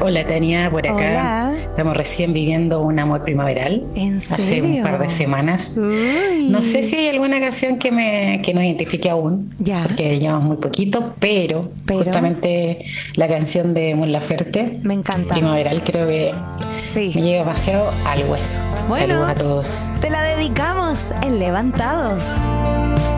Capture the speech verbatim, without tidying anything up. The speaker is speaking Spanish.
Hola Tania, por acá. Hola. Estamos recién viviendo un amor primaveral. ¿En Hace serio? un par de semanas. Uy. No sé si hay alguna canción que me que nos identifique aún, Ya. porque llevamos muy poquito, pero, Pero. justamente la canción de Mon Laferte, Me encanta. Primaveral, creo que Sí. me llega demasiado al hueso. Bueno, Saludos a todos. te la dedicamos en Levantados.